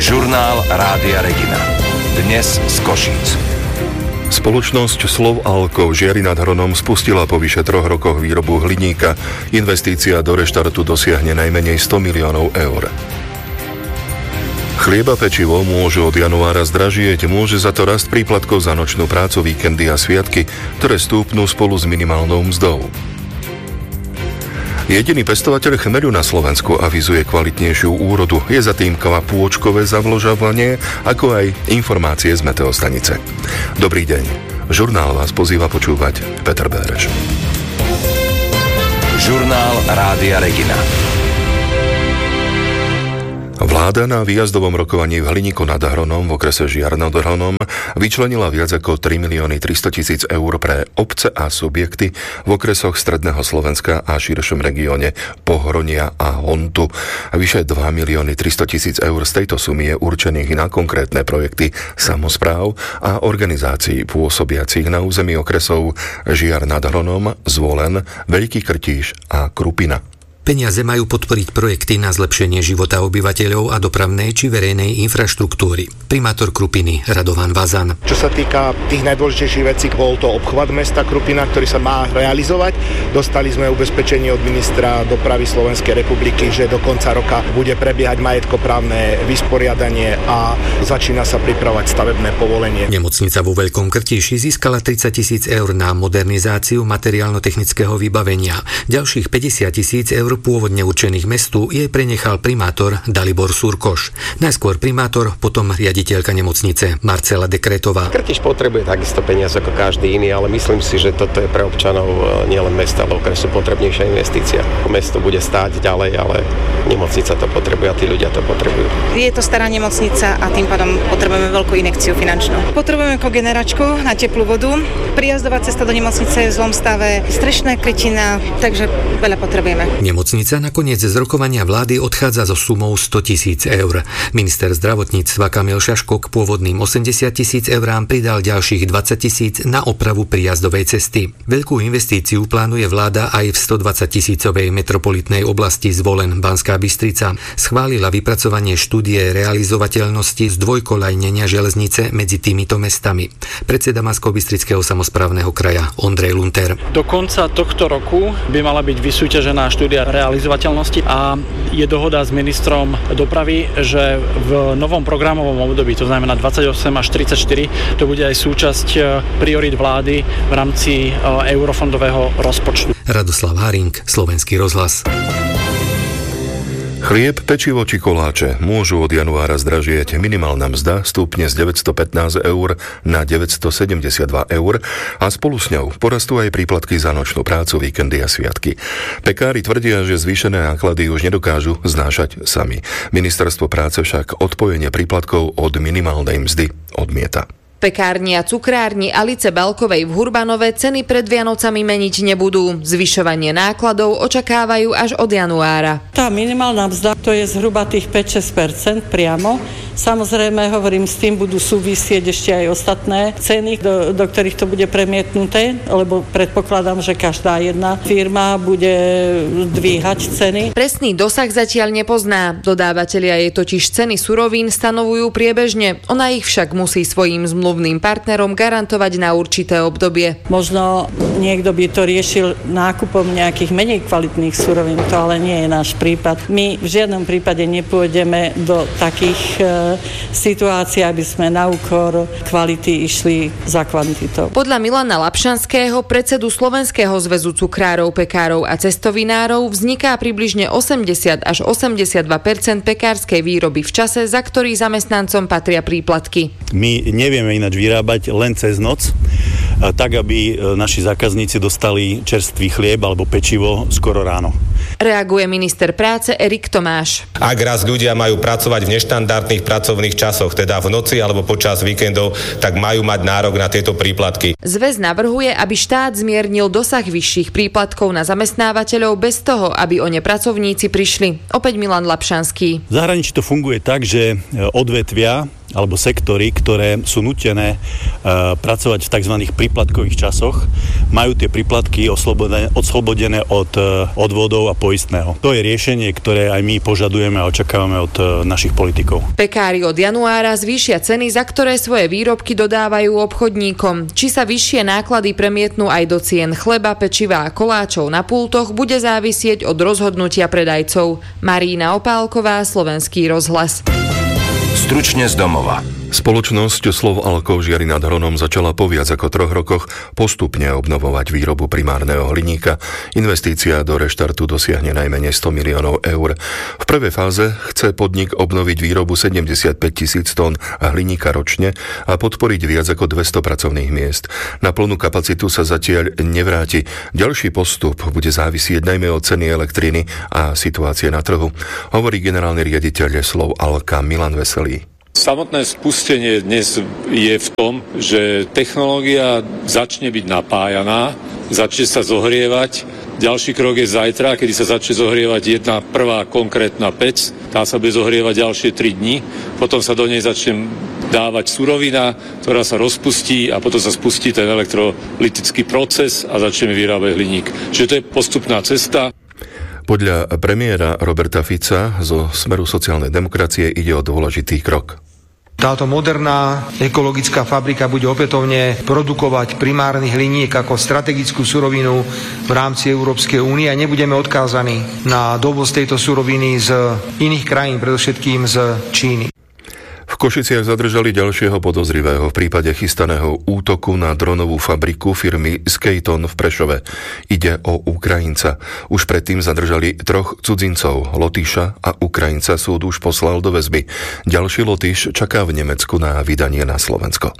Žurnál Rádia Regina. Dnes z Košíc. Spoločnosť Slovalko v Žiari nad Hronom spustila po vyše 3 rokoch výrobu hliníka. Investícia do reštartu dosiahne najmenej 100 miliónov eur. Chlieb a pečivo môžu od januára zdražieť, môže za to rast príplatkov za nočnú prácu, víkendy a sviatky, ktoré stúpnú spolu s minimálnou mzdou. Jediný pestovateľ chmeľu na Slovensku avizuje kvalitnejšiu úrodu. Je za tým kvapôčkové zavložovanie, ako aj informácie z meteostanice. Dobrý deň. Žurnál vás pozýva počúvať Peter Béreš. Žurnál Rádia Regina. Vláda na výjazdovom rokovaní v Hliníku nad Hronom v okrese Žiar nad Hronom vyčlenila viac ako 3 300 000 eur pre obce a subjekty v okresoch Stredného Slovenska a širšom regióne Pohronia a Hontu. Vyše 2 300 000 eur z tejto sumy je určených na konkrétne projekty samospráv a organizácií pôsobiacich na území okresov Žiar nad Hronom, Zvolen, Veľký Krtíš a Krupina. Peniaze majú podporiť projekty na zlepšenie života obyvateľov a dopravnej či verejnej infraštruktúry. Primátor Krupiny Radovan Vazan. Čo sa týka tých najdôležitejších vecí, bol to obchvat mesta Krupina, ktorý sa má realizovať. Dostali sme ubezpečenie od ministra dopravy Slovenskej republiky, že do konca roka bude prebiehať majetkoprávne vysporiadanie a začína sa pripravovať stavebné povolenie. Nemocnica vo Veľkom Krtíši získala 30 000 eur na modernizáciu materiálno-technického vybavenia. Ďalších 50 000 eur pôvodne určených mestu jej prenechal primátor Dalibor Surkoš. Najskôr primátor, potom riaditeľka nemocnice Marcela Dekretová. Krtíš potrebuje takisto peniaze ako každý iný, ale myslím si, že toto je pre občanov nielen mesta, ale okresu potrebnejšia investícia. Mesto bude stáť ďalej, ale nemocnica to potrebuje a tí ľudia to potrebujú. Je to stará nemocnica a tým pádom potrebujeme veľkú injekciu finančnú. Potrebujeme kogeneračku na teplú vodu. Prijazdová cesta do nemocnice je v zlom stave, strešná krytina, takže veľa potrebujeme. Nemocnica nakoniec z rokovania vlády odchádza so sumou 100 000 eur. Minister zdravotníctva Kamil Šaško k pôvodným 80 000 eurám pridal ďalších 20 000 na opravu prijazdovej cesty. Veľkú investíciu plánuje vláda aj v 120 000-ovej metropolitnej oblasti Zvolen Banská Bystrica. Schválila vypracovanie štúdie realizovateľnosti zdvojkoľajnenia železnice medzi týmito mestami. Predseda Banskobystrického samosprávneho kraja Ondrej Lunter. Do konca tohto roku by mala byť vysúťažená štúdia realizovateľnosti a je dohoda s ministrom dopravy, že v novom programovom období, to znamená 28 až 34, to bude aj súčasť priorít vlády v rámci eurofondového rozpočtu. Radoslav Haring, Slovenský rozhlas. Chlieb, pečivo či koláče môžu od januára zdražieť. Minimálna mzda stúpne z 915 eur na 972 eur a spolu s ňou porastú aj príplatky za nočnú prácu, víkendy a sviatky. Pekári tvrdia, že zvýšené náklady už nedokážu znášať sami. Ministerstvo práce však odpojenie príplatkov od minimálnej mzdy odmieta. Pekárni a cukrárni Alice Balkovej v Hurbanove ceny pred Vianocami meniť nebudú. Zvyšovanie nákladov očakávajú až od januára. Tá minimálna mzda, to je zhruba tých 5-6% priamo. Samozrejme, hovorím, s tým budú súvisieť ešte aj ostatné ceny, do ktorých to bude premietnuté, lebo predpokladám, že každá jedna firma bude dvíhať ceny. Presný dosah zatiaľ nepozná. Dodávatelia jej totiž ceny surovín stanovujú priebežne. Ona ich však musí svojím zmluvným partnerom garantovať na určité obdobie. Možno niekto by to riešil nákupom nejakých menej kvalitných surovín, to ale nie je náš prípad. My v žiadnom prípade nepôjdeme do takých situácií, aby sme na úkor kvality išli za kvantitou. Podľa Milana Lapšanského, predsedu Slovenského zväzu cukrárov, pekárov a cestovinárov, vzniká približne 80 až 82% pekárskej výroby v čase, za ktorý zamestnancom patria príplatky. My nevieme ináč vyrábať len cez noc, tak aby naši zákazníci dostali čerstvý chlieb alebo pečivo skoro ráno. Reaguje minister práce Erik Tomáš. Ak raz ľudia majú pracovať v neštandardných pracovných časoch, teda v noci alebo počas víkendov, tak majú mať nárok na tieto príplatky. Zväz navrhuje, aby štát zmiernil dosah vyšších príplatkov na zamestnávateľov bez toho, aby o ne pracovníci prišli. Opäť Milan Lapšanský. V zahraničí to funguje tak, že odvetvia alebo sektory, ktoré sú nútené pracovať v tzv. Príplatkových časoch, majú tie príplatky oslobodené od odvodov a poistného. To je riešenie, ktoré aj my požadujeme a očakávame od našich politikov. Pekári od januára zvýšia ceny, za ktoré svoje výrobky dodávajú obchodníkom. Či sa vyššie náklady premietnú aj do cien chleba, pečiva a koláčov na pultoch, bude závisieť od rozhodnutia predajcov. Marína Opálková, Slovenský rozhlas. Stručne z domova. Spoločnosť Slovalko v Žiari nad Hronom začala po viac ako 3 rokoch postupne obnovovať výrobu primárneho hliníka. Investícia do reštartu dosiahne najmenej 100 miliónov eur. V prvej fáze chce podnik obnoviť výrobu 75 000 tón hliníka ročne a podporiť viac ako 200 pracovných miest. Na plnú kapacitu sa zatiaľ nevráti. Ďalší postup bude závisieť najmä od ceny elektriny a situácie na trhu, hovorí generálny riaditeľ Slovalka Milan Veselý. Samotné spustenie dnes je v tom, že technológia začne byť napájaná, začne sa zohrievať. Ďalší krok je zajtra, kedy sa začne zohrievať jedna prvá konkrétna pec. Tá sa bude zohrievať ďalšie 3 dni. Potom sa do nej začne dávať surovina, ktorá sa rozpustí a potom sa spustí ten elektrolytický proces a začneme vyrábať hliník. Čiže to je postupná cesta. Podľa premiéra Roberta Fica zo Smeru sociálnej demokracie ide o dôležitý krok. Táto moderná ekologická fabrika bude opätovne produkovať primárny hliník ako strategickú surovinu v rámci Európskej únie a nebudeme odkázaní na dovoz tejto suroviny z iných krajín, predovšetkým z Číny. V Košiciach zadržali ďalšieho podozrivého v prípade chystaného útoku na dronovú fabriku firmy Skejton v Prešove. Ide o Ukrajinca. Už predtým zadržali 3 cudzincov. Lotyša a Ukrajinca súd už poslal do väzby. Ďalší Lotyš čaká v Nemecku na vydanie na Slovensko.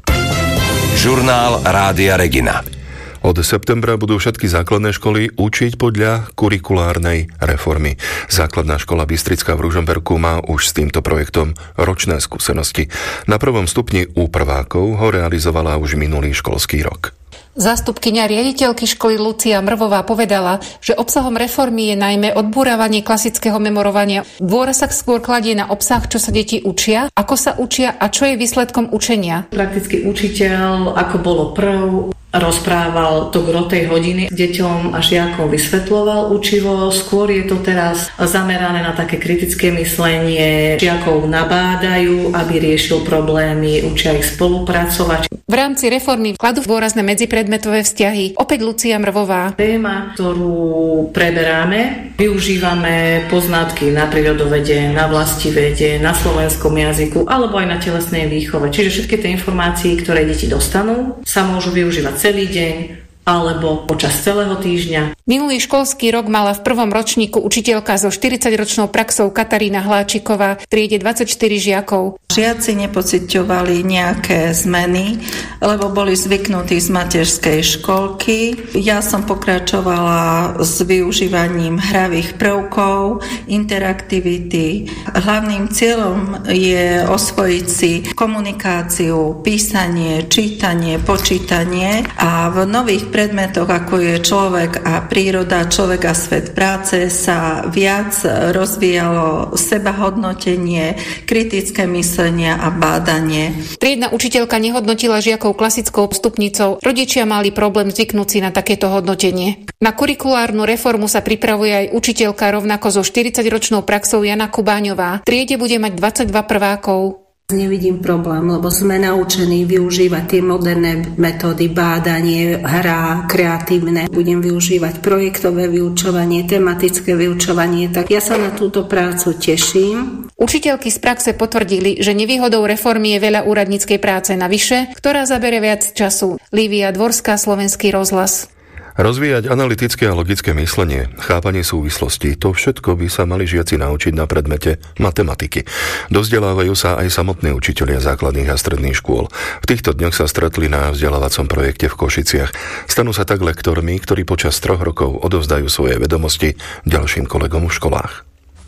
Žurnál Rádia Regina. Od septembra budú všetky základné školy učiť podľa kurikulárnej reformy. Základná škola Bystrická v Ružomberku má už s týmto projektom ročné skúsenosti. Na 1. stupni u prvákov ho realizovala už minulý školský rok. Zástupkyňa riaditeľky školy Lucia Mrvová povedala, že obsahom reformy je najmä odbúravanie klasického memorovania. Dôraz sa skôr kladie na obsah, čo sa deti učia, ako sa učia a čo je výsledkom učenia. Prakticky učiteľ, ako bolo prv, rozprával to gro tej hodiny, deťom a žiakom vysvetľoval učivo. Skôr je to teraz zamerané na také kritické myslenie. Žiakov nabádajú, aby riešil problémy, učia ich spolupracovať. V rámci reformy kladú dôraz na medzipredmetové vzťahy. Opäť Lucia Mrvová. Téma, ktorú preberáme, využívame poznatky na prírodovede, na vlastivede, na slovenskom jazyku alebo aj na telesnej výchove. Čiže všetky tie informácie, ktoré deti dostanú, sa môžu využívať celý deň alebo počas celého týždňa. Minulý školský rok mala v 1. ročníku učiteľka so 40-ročnou praxou Katarína Hláčiková v triede 24 žiakov. Žiaci nepociťovali nejaké zmeny, lebo boli zvyknutí z materskej školky. Ja som pokračovala s využívaním hravých prvkov, interaktivity. Hlavným cieľom je osvojiť si komunikáciu, písanie, čítanie, počítanie a v nových predmetoch, ako je človek a príroda, človek a svet práce, sa viac rozvíjalo sebahodnotenie, kritické myslenie a bádanie. Triedna učiteľka nehodnotila žiakov klasickou stupnicou. Rodičia mali problém zvyknúť si na takéto hodnotenie. Na kurikulárnu reformu sa pripravuje aj učiteľka rovnako so 40-ročnou praxou Jana Kubáňová. V triede bude mať 22 prvákov. Nevidím problém, lebo sme naučení využívať tie moderné metódy, bádanie, hra, kreatívne. Budem využívať projektové vyučovanie, tematické vyučovanie, tak ja sa na túto prácu teším. Učiteľky z praxe potvrdili, že nevýhodou reformy je veľa úradníckej práce navyše, ktorá zabere viac času. Lívia Dvorská, Slovenský rozhlas. Rozvíjať analytické a logické myslenie, chápanie súvislostí, to všetko by sa mali žiaci naučiť na predmete matematiky. Dozdelávajú sa aj samotní učitelia základných a stredných škôl. V týchto dňoch sa stretli na vzdelávacom projekte v Košiciach. Stanú sa tak lektormi, ktorí počas 3 rokov odovzdajú svoje vedomosti ďalším kolegom v školách.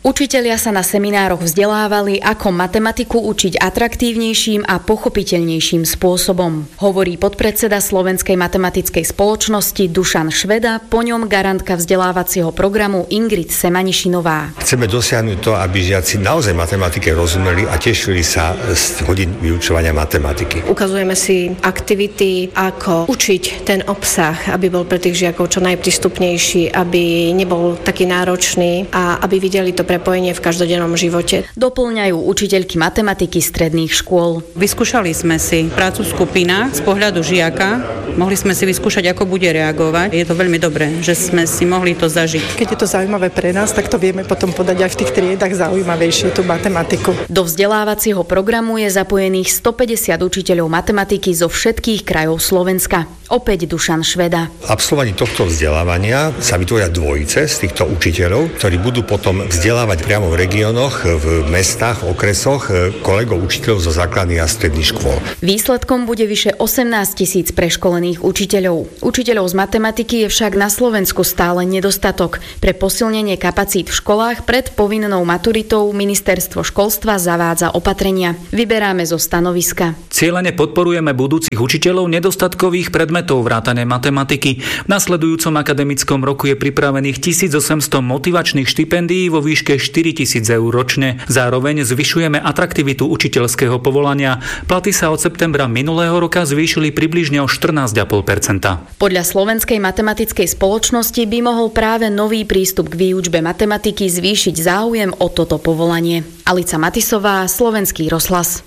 Učitelia sa na seminároch vzdelávali, ako matematiku učiť atraktívnejším a pochopiteľnejším spôsobom. Hovorí podpredseda Slovenskej matematickej spoločnosti Dušan Šveda, po ňom garantka vzdelávacieho programu Ingrid Semanišinová. Chceme dosiahnuť to, aby žiaci naozaj matematike rozumeli a tešili sa z hodín vyučovania matematiky. Ukazujeme si aktivity, ako učiť ten obsah, aby bol pre tých žiakov čo najprístupnejší, aby nebol taký náročný a aby videli to prepojenie v každodennom živote. Doplňajú učiteľky matematiky stredných škôl. Vyskúšali sme si prácu v skupinách z pohľadu žiaka. Mohli sme si vyskúšať, ako bude reagovať. Je to veľmi dobré, že sme si mohli to zažiť. Keď je to zaujímavé pre nás, tak to vieme potom podať aj v tých triedách zaujímavejšie tú matematiku. Do vzdelávacieho programu je zapojených 150 učiteľov matematiky zo všetkých krajov Slovenska. Opäť Dušan Šveda. Absolvovaní tohto vzdelávania sa vytvoria dvojice z týchto učiteľov, ktorí budú potom vzdelávať priamo v regiónoch, v mestách, okresoch kolegov učiteľov zo základných a stredných škôl. Výsledkom bude vyše 18 000 preškolených učiteľov. Učiteľov z matematiky je však na Slovensku stále nedostatok. Pre posilnenie kapacít v školách pred povinnou maturitou Ministerstvo školstva zavádza opatrenia. Vyberáme zo stanoviska. Cielene podporujeme budúcich učiteľov nedostatkových predmetov vrátane matematiky. V nasledujúcom akademickom roku je pripravených 1800 motivačných štipendií vo výške 4 000 eur ročne. Zároveň zvyšujeme atraktivitu učiteľského povolania. Platy sa od septembra minulého roka zvýšili približne o 14,5%. Podľa Slovenskej matematickej spoločnosti by mohol práve nový prístup k výučbe matematiky zvýšiť záujem o toto povolanie. Alica Matisová, Slovenský rozhlas.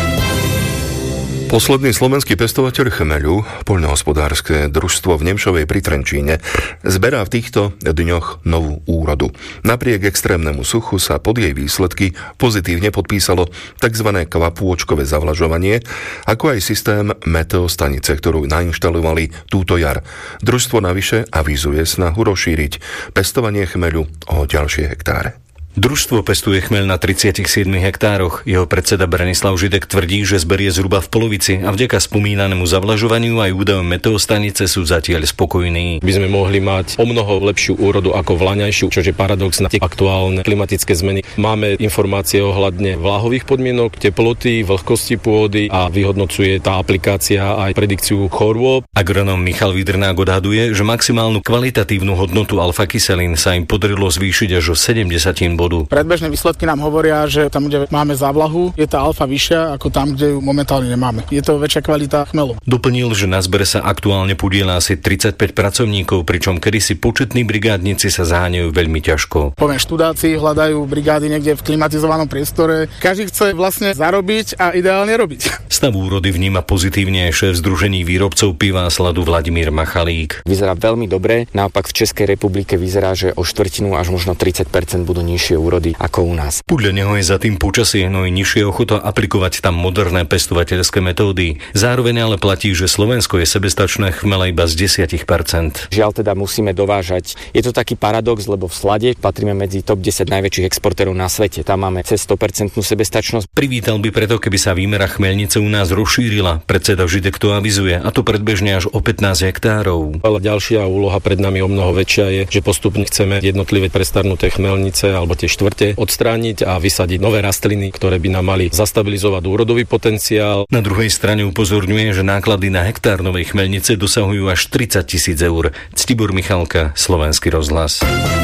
Posledný slovenský pestovateľ chmeľu, poľnohospodárske družstvo v Nemšovej pri Trenčíne, zberá v týchto dňoch novú úrodu. Napriek extrémnemu suchu sa pod jej výsledky pozitívne podpísalo tzv. Kvapôčkové zavlažovanie, ako aj systém meteostanice, ktorú nainštalovali túto jar. Družstvo navyše avizuje snahu rozšíriť pestovanie chmeľu o ďalšie hektáre. Družstvo pestuje chmeľ na 37 hektároch. Jeho predseda Branislav Židek tvrdí, že zber je zhruba v polovici a vďaka spomínanému zavlažovaniu aj údajom meteostanice sú zatiaľ spokojní. By sme mohli mať omnoho lepšiu úrodu ako vlaňajšiu, čo je paradox na tie aktuálne klimatické zmeny. Máme informácie ohľadne vlahových podmienok, teploty, vlhkosti pôdy a vyhodnocuje tá aplikácia aj predikciu chorôb. Agronóm Michal Vidrnák odhaduje, že maximálnu kvalitatívnu hodnotu alfa-kyselín sa im podarilo zvýšiť až o 70 bodov. Predbežné výsledky nám hovoria, že tam, kde máme závlahu, je tá alfa vyššia ako tam, kde ju momentálne nemáme. Je to väčšia kvalita chmelu. Doplnil, že na zbere sa aktuálne podieľa asi 35 pracovníkov, pričom kedysi početní brigádnici sa zháňajú veľmi ťažko. Poviem, študáci hľadajú brigády niekde v klimatizovanom priestore. Každý chce vlastne zarobiť a ideálne robiť. Stav úrody vníma pozitívne aj šéf Združení výrobcov piva a sladu Vladimír Machalík. Vyzerá veľmi dobre, naopak v Českej republike vyzerá, že o štvrtinu až možno 30% budú nižšie úrody ako u nás. Podľa neho je za tým počasie, no i nižšie ochota aplikovať tam moderné pestovateľské metódy. Zároveň ale platí, že Slovensko je sebestačné chmele iba z 10%. Žiaľ teda musíme dovážať. Je to taký paradox, lebo v slade patríme medzi top 10 najväčších exportérov na svete. Tam máme cez 100% sebestačnosť. Privítal by preto, keby sa výmera chmeľnice u nás rozšírila. Predseda Židek to avizuje, a to predbežne až o 15 hektárov. Ale ďalšia úloha pred nami o mnoho väčšia je, že postupne chceme jednotlivé prestarnuté chmeľnice alebo tie štvrte odstrániť a vysadiť nové rastliny, ktoré by nám mali zastabilizovať úrodový potenciál. Na druhej strane upozorňuje, že náklady na hektár novej chmeľnice dosahujú až 30 000 eur. Ctibor Michalka, Slovenský rozhlas.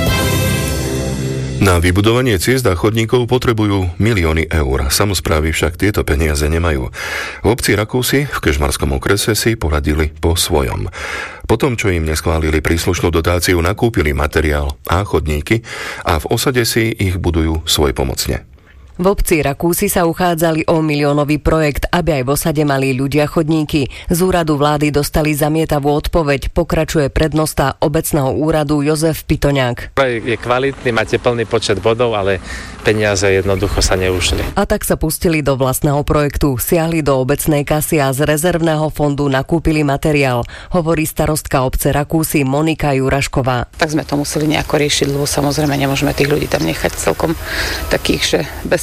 Na vybudovanie ciest a chodníkov potrebujú milióny eur. Samosprávy však tieto peniaze nemajú. V obci Rakúsi v Kežmarskom okrese si poradili po svojom. Potom, čo im neschválili príslušnú dotáciu, nakúpili materiál a chodníky a v osade si ich budujú svojpomocne. V obci Rakúsi sa uchádzali o miliónový projekt, aby aj v osade mali ľudia chodníky. Z úradu vlády dostali zamietavú odpoveď, pokračuje prednosta obecného úradu Jozef Pitoňák. Projekt je kvalitný, máte plný počet bodov, ale peniaze jednoducho sa neušli. A tak sa pustili do vlastného projektu, siahli do obecnej kasy a z rezervného fondu nakúpili materiál, hovorí starostka obce Rakúsi Monika Jurašková. Tak sme to museli nejako riešiť, lebo samozrejme nemôžeme tých ľudí tam nechať celkom takých, že bez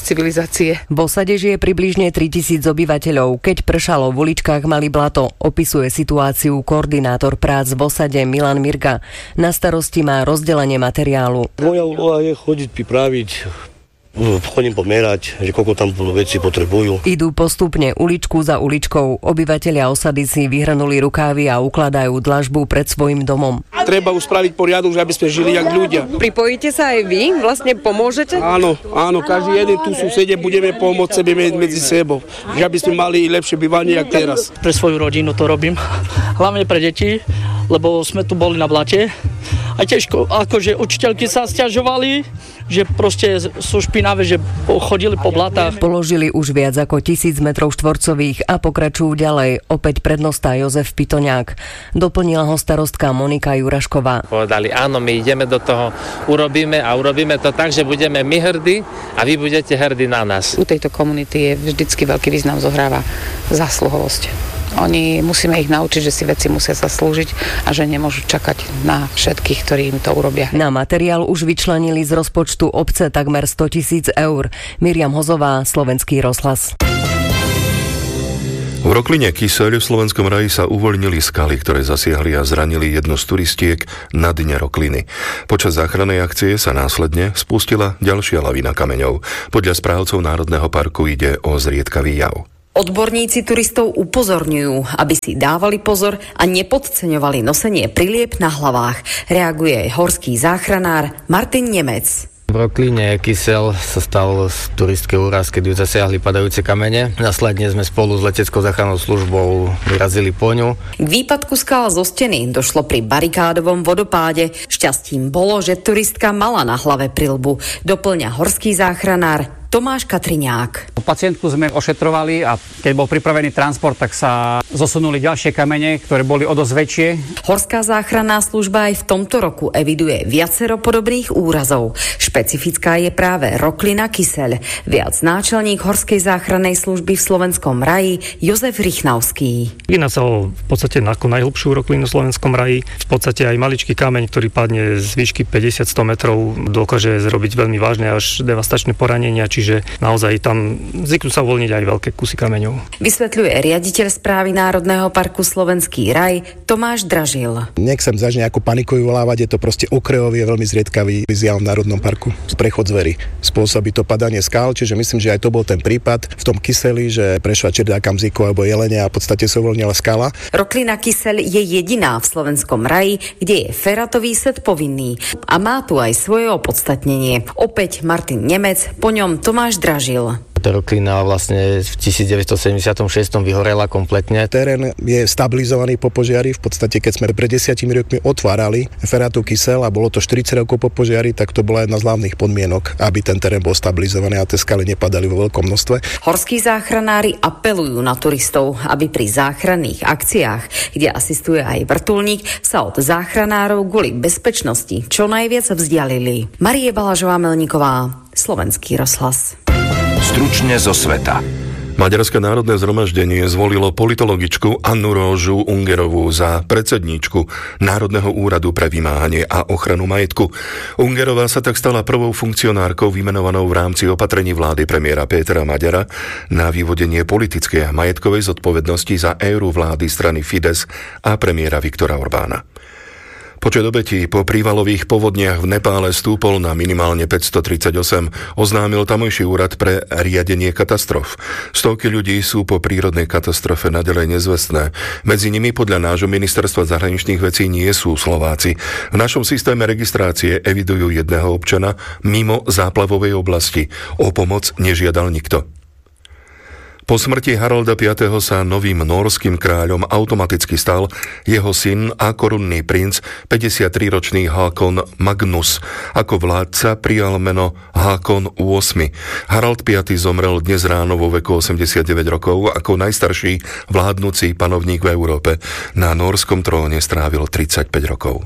civilizácie. V osade žije približne 3000 obyvateľov. Keď pršalo, v uličkách mali blato. Opisuje situáciu koordinátor prác v osade Milan Mirga. Na starosti má rozdelenie materiálu. Moja úloha je chodiť, pripraviť, chodím pomerať, že koľko tam veci potrebujú. Idú postupne uličku za uličkou. Obyvatelia osady si vyhrnuli rukávy a ukladajú dlažbu pred svojim domom. Treba uspraviť poriadok, že aby sme žili jak ľudia. Pripojíte sa aj vy? Vlastne pomôžete? Áno, každý jeden tu susede budeme pomôcť sebe medzi sebou. Že aby sme mali lepšie bývanie jak teraz. Pre svoju rodinu to robím. Hlavne pre deti, lebo sme tu boli na blate. A tiež akože učiteľky sa sťažovali, že proste sú špinavé, že chodili po blatách. Položili už viac ako 1000 metrov štvorcových a pokračujú ďalej. Opäť prednosta Jozef Pitoňák. Doplnila ho starostka Monika Jurašková. Povedali, áno, my ideme do toho, urobíme to tak, že budeme my hrdí a vy budete hrdí na nás. U tejto komunity je vždycky veľký význam, zohráva zásluhovosť. Musíme ich naučiť, že si veci musia zaslúžiť a že nemôžu čakať na všetkých, ktorí im to urobia. Na materiál už vyčlenili z rozpočtu obce takmer 100 000 eur. Miriam Hozová, Slovenský rozhlas. V Rokline Kyseľ v Slovenskom raji sa uvoľnili skaly, ktoré zasiahli a zranili jednu z turistiek na dne Rokliny. Počas záchrannej akcie sa následne spustila ďalšia lavína kameňov. Podľa správcov Národného parku ide o zriedkavý jav. Odborníci turistov upozorňujú, aby si dávali pozor a nepodceňovali nosenie priliep na hlavách. Reaguje horský záchranár Martin Nemec. V Rokline Kyseľ sa stal turistický úraz, keď ju zasiahli padajúce kamene. Následne sme spolu s leteckou záchrannou službou vyrazili po ňu. K výpadku skál zo steny došlo pri barikádovom vodopáde. Šťastím bolo, že turistka mala na hlave prilbu. Doplňa horský záchranár Tomáš Katriňák. Pacientku sme ošetrovali a keď bol pripravený transport, tak sa zosunuli ďalšie kamene, ktoré boli o dosť väčšie. Horská záchranná služba aj v tomto roku eviduje viacero podobných úrazov. Špecifická je práve Roklina Kyseľ. Viac náčelník Horskej záchrannej služby v Slovenskom raji Jozef Rychnavský. Jedná sa o v podstate najhlbšiu roklinu v Slovenskom raji. V podstate aj maličký kameň, ktorý padne z výšky 50-100 metrov, dokáže zrobiť veľmi vážne až devastačné poranenia. Čiže naozaj tam zvyknú sa uvoľniť aj veľké kusy kameňov. Vysvetľuje riaditeľ správy Národného parku Slovenský raj Tomáš Dražil. Nechcem zač nejakú paniku vyvolávať, je to proste okrajový, veľmi zriedkavý zjav v Národnom parku. Prechod zvery. Spôsobí to padanie skál, čiže myslím, že aj to bol ten prípad v tom Kyseli, že prešla čerda kamzíku alebo jelene a v podstate sa uvoľnila skala. Roklina Kyseľ je jediná v Slovenskom raji, kde je feratový set povinný a má tu aj svoje opodstatnenie. Opäť Martin Nemec, po ňom Tomáš Dražil. Tá roklina vlastne v 1976 vyhorela kompletne. Terén je stabilizovaný po požiari. V podstate, keď sme pred 10 rokmi otvárali Feratu Kyseľ a bolo to 40 rokov po požiari, tak to bola jedna z hlavných podmienok, aby ten terén bol stabilizovaný a tie skaly nepadali vo veľkom množstve. Horskí záchranári apelujú na turistov, aby pri záchranných akciách, kde asistuje aj vrtuľník, sa od záchranárov kvôli bezpečnosti čo najviac vzdialili. Marie Balažová-Melníková, Slovenský rozhlas. Stručne zo sveta. Maďarské národné zhromaždenie zvolilo politologičku Annu Róžu Ungerovú za predsedníčku Národného úradu pre vymáhanie a ochranu majetku. Ungerová sa tak stala prvou funkcionárkou vymenovanou v rámci opatrení vlády premiéra Pétera Maďara na vyvodenie politickej a majetkovej zodpovednosti za éru vlády strany Fidesz a premiéra Viktora Orbána. Počet obetí po prívalových povodniach v Nepále stúpol na minimálne 538, oznámil tamojší úrad pre riadenie katastrof. Stovky ľudí sú po prírodnej katastrofe naďalej nezvestné. Medzi nimi podľa nášho ministerstva zahraničných vecí nie sú Slováci. V našom systéme registrácie evidujú jedného občana mimo záplavovej oblasti. O pomoc nežiadal nikto. Po smrti Haralda V. sa novým nórskym kráľom automaticky stal jeho syn a korunný princ, 53-ročný Hákon Magnus. Ako vládca prijal meno Hákon VIII. Harald V. zomrel dnes ráno vo veku 89 rokov ako najstarší vládnucí panovník v Európe. Na nórskom tróne strávil 35 rokov.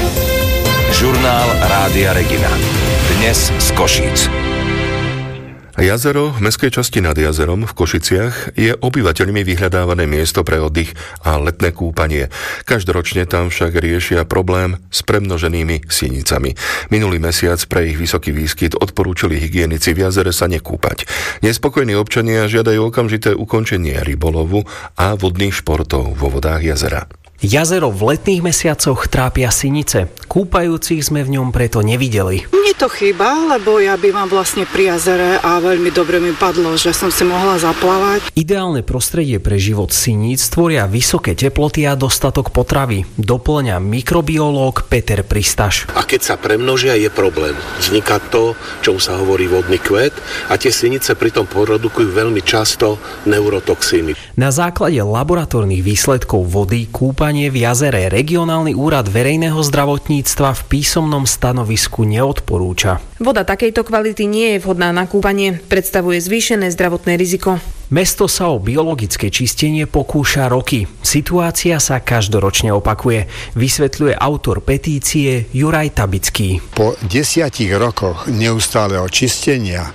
Žurnál Rádia Regina. Dnes z Košíc. Jazero v mestskej časti Nad jazerom v Košiciach je obyvateľmi vyhľadávané miesto pre oddych a letné kúpanie. Každoročne tam však riešia problém s premnoženými sinicami. Minulý mesiac pre ich vysoký výskyt odporúčili hygienici v jazere sa nekúpať. Nespokojní občania žiadajú okamžité ukončenie rybolovu a vodných športov vo vodách jazera. Jazero v letných mesiacoch trápia sinice. Kúpajúcich sme v ňom preto nevideli. Mne to chýba, lebo ja bývam vlastne pri jazere a veľmi dobre mi padlo, že som si mohla zaplávať. Ideálne prostredie pre život siníc tvoria vysoké teploty a dostatok potravy. Doplňa mikrobiológ Peter Pristaš. A keď sa premnožia, je problém. Vzniká to, čo sa hovorí vodný kvet, a tie sinice pritom produkujú veľmi často neurotoxíny. Na základe laboratórnych výsledkov vody kúpanie v jazere regionálny úrad verejného zdravotníctva v písomnom stanovisku neodporúča. Voda takejto kvality nie je vhodná na kúpanie, predstavuje zvýšené zdravotné riziko. Mesto sa o biologické čistenie pokúša roky. Situácia sa každoročne opakuje, vysvetľuje autor petície Juraj Tabický. Po 10 rokoch neustáleho čistenia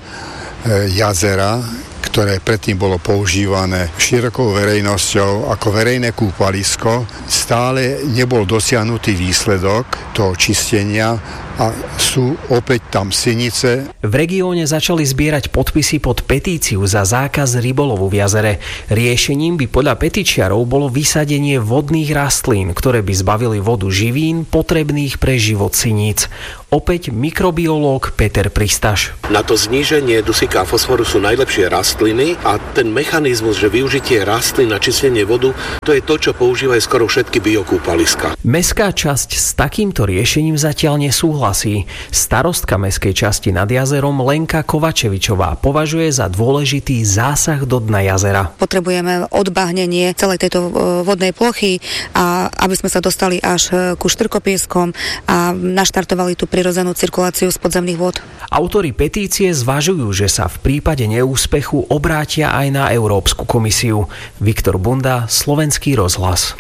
jazera, ktoré predtým bolo používané širokou verejnosťou ako verejné kúpalisko, stále nebol dosiahnutý výsledok toho čistenia a sú opäť tam sinice. V regióne začali zbierať podpisy pod petíciu za zákaz rybolovu v jazere. Riešením by podľa petičiarov bolo vysadenie vodných rastlín, ktoré by zbavili vodu živín potrebných pre život siníc. Opäť mikrobiológ Peter Pristaš. Na to zníženie dusíka a fosforu sú najlepšie rastliny a ten mechanizmus, že využitie rastlín na čistenie vodu, to je to, čo používajú skoro všetky biokúpaliska. Mestská časť s takýmto riešením zatiaľ nesúhlasí. Starostka mestskej časti Nad jazerom Lenka Kovačevičová považuje za dôležitý zásah do dna jazera. Potrebujeme odbáhnenie celej tejto vodnej plochy, a aby sme sa dostali až ku štrkopieskom a naštartovali tú prirodzenú cirkuláciu z podzemných vôd. Autori petície zvažujú, že sa v prípade neúspechu obrátia aj na Európsku komisiu. Viktor Bunda, Slovenský rozhlas.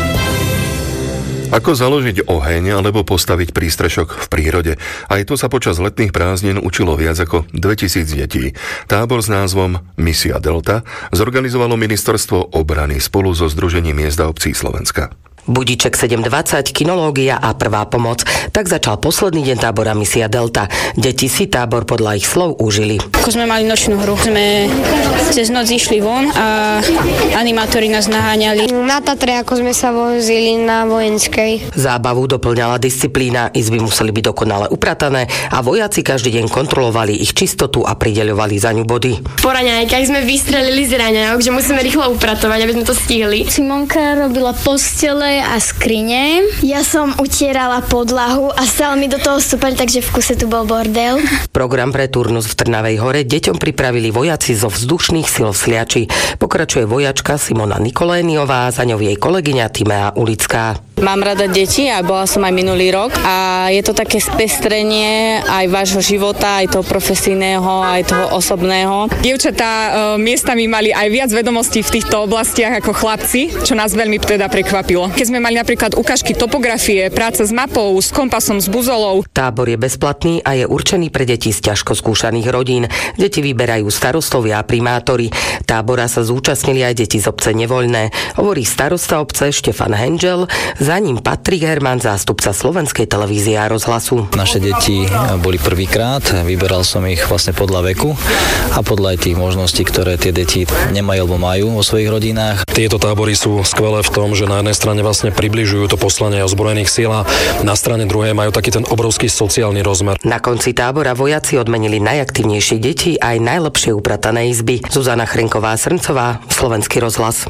Ako založiť oheň alebo postaviť prístrešok v prírode. Aj to sa počas letných prázdnin učilo viac ako 2000 detí. Tábor s názvom Misia Delta zorganizovalo Ministerstvo obrany spolu so Združením miest a obcí Slovenska. Budíček 7.20, kinológia a prvá pomoc. Tak začal posledný deň tábora Misia Delta. Deti si tábor podľa ich slov užili. Ako sme mali nočnú hru, sme cez noc išli von a animátori nás naháňali. Na Tatre, ako sme sa vozili na vojenskej. Zábavu doplňala disciplína, izby museli byť dokonale upratané a vojaci každý deň kontrolovali ich čistotu a prideľovali za ňu body. Po raňajkách sme vystrelili z raňajok, že musíme rýchlo upratovať, aby sme to stihli. Simonka robila postele a skrine. Ja som utierala podlahu a stále mi do toho vstúpali, takže v kuse tu bol bordel. Program pre turnus v Trnavej Hore deťom pripravili vojaci zo vzdušných sil v Sliači. Pokračuje vojačka Simona Nikoléniová, za ňou jej kolegyňa Timea Ulická. Mám rada deti a bola som aj minulý rok a je to také spestrenie aj vášho života, aj toho profesijného, aj toho osobného. Dievčatá miestami mali aj viac vedomostí v týchto oblastiach ako chlapci, čo nás veľmi teda prekvapilo. Keď sme mali napríklad ukážky topografie, práca s mapou, s kompasom, s buzolou. Tábor je bezplatný a je určený pre deti z ťažko skúšaných rodín. Deti vyberajú starostovia a primátori. Tábora sa zúčastnili aj deti z obce Nevoľné, hovorí starosta obce Štefan Henžel. Za ním Patrik Herman, zástupca Slovenskej televízie a rozhlasu. Naše deti boli prvýkrát, vyberal som ich vlastne podľa veku a podľa aj tých možností, ktoré tie deti nemajú alebo majú vo svojich rodinách. Tieto tábory sú skvelé v tom, že na jednej strane vlastne približujú to poslanie ozbrojených síl a na strane druhej majú taký ten obrovský sociálny rozmer. Na konci tábora vojaci odmenili najaktívnejšie deti aj najlepšie upratané izby. Zuzana Chrenková-Srncová, Slovenský rozhlas.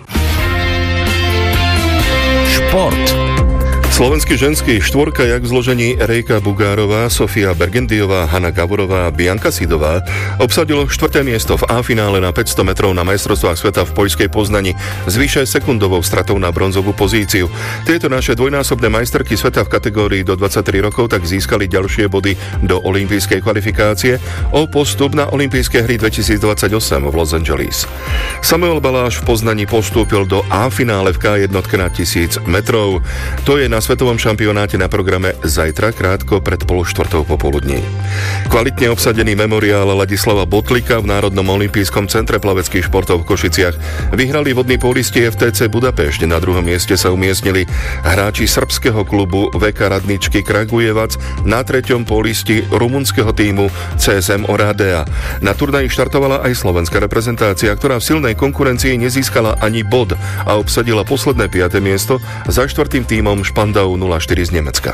Šport. Slovenský ženský štvorka jak v zložení Erejka Bugárová, Sofia Bergendiová, Hanna Gavorová a Bianka Sidová obsadilo 4. miesto v A-finále na 500 metrov na majstrovstvách sveta v poľskej Poznani s vyše sekundovou stratou na bronzovú pozíciu. Tieto naše dvojnásobné majsterky sveta v kategórii do 23 rokov tak získali ďalšie body do olympijskej kvalifikácie o postup na olympijské hry 2028 v Los Angeles. Samuel Baláš v Poznani postúpil do A-finále v K1 na 1000 metrov. To je na svetovom šampionáte na programe zajtra krátko pred 3:30 popoludní. Kvalitne obsadený memoriál Ladislava Botlika v Národnom olympijskom centre plaveckých športov v Košiciach vyhrali vodní pólisti FTC Budapešť. Na druhom mieste sa umiestnili hráči srbského klubu VK Radničky Kragujevac, na treťom pólisti rumunského týmu CSM Oradea. Na turnaji štartovala aj slovenská reprezentácia, ktorá v silnej konkurencii nezískala ani bod a obsadila posledné 5. miesto za štvrtým tímom Špandau 04 z Nemecka.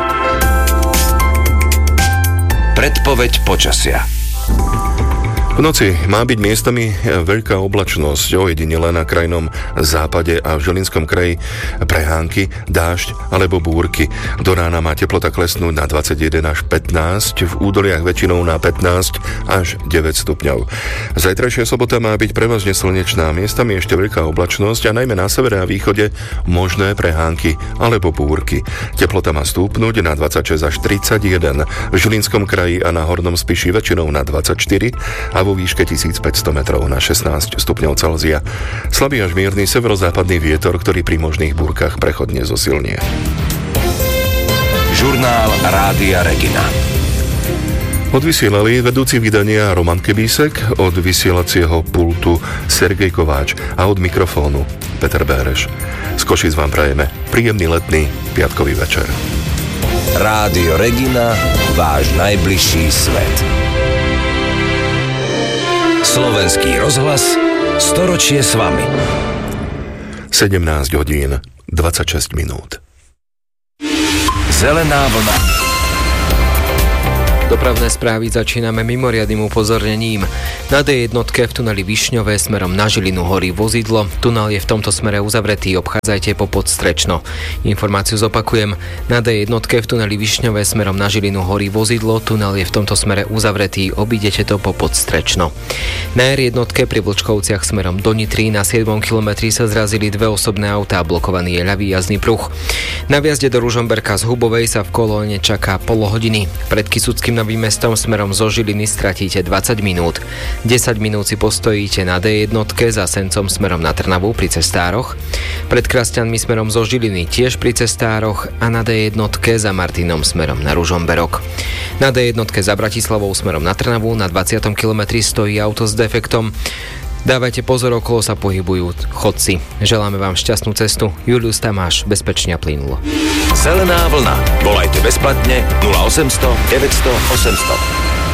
Predpoveď počasia. V noci má byť miestami veľká oblačnosť, ojedinele na krajnom západe a v Žilinskom kraji prehánky, dážď alebo búrky. Do rána má teplota klesnúť na 21 až 15, v údoliach väčšinou na 15 až 9 stupňov. Zajtrajšia sobota má byť prevažne slnečná, miestami ešte veľká oblačnosť a najmä na severe a východe možné prehánky alebo búrky. Teplota má stúpnuť na 26 až 31, v Žilinskom kraji a na Hornom Spiši väčšinou na 24 a vo výške 1500 metrov na 16 stupňov Celzia. Slabý až mierny severozápadný vietor, ktorý pri možných búrkach prechodne zosilnie. Žurnál Rádia Regina. Odvysielali vedúci vydania Roman Kebísek, od vysielacieho pultu Sergej Kováč a od mikrofónu Peter Béreš. Z Košic vám prajeme príjemný letný piatkový večer. Rádio Regina, váš najbližší svet. Slovenský rozhlas, storočie s vami. 17 hodín, 26 minút. Zelená vlna. Dopravné správy začíname mimoriadnym upozornením. Na D1 v tuneli Višňové smerom na Žilinu horí vozidlo. Tunel je v tomto smere uzavretý, obchádzajte po Podstrečno. Informáciu zopakujem. Na D1 v tuneli Višňové smerom na Žilinu horí vozidlo. Tunel je v tomto smere uzavretý, obídete to po Podstrečno. Na R1 pri Vlčkovciach smerom do Nitry na 7. kilometri sa zrazili dve osobné autá, blokovaný je ľavý jazdný pruh. Na vjazde do Ružomberka z Hubovej sa v kolóne čaká pol hodiny. Pred Kysuckým Novým Mestom smerom zo Žiliny stratíte 20 minút. 10 minút si postojíte na D1 za Sencom smerom na Trnavu pri cestároch. Pred Krasťanmi smerom zo Žiliny tiež pri cestároch a na D1 za Martinom smerom na Ružomberok. Na D1 za Bratislavou smerom na Trnavu na 20. kilometri stojí auto s defektom. Dávajte pozor, okolo sa pohybujú chodci. Želáme vám šťastnú cestu. Julius Tamáš, bezpečne a plynulo. Zelená vlna. Volajte bezplatne 0800 900 800.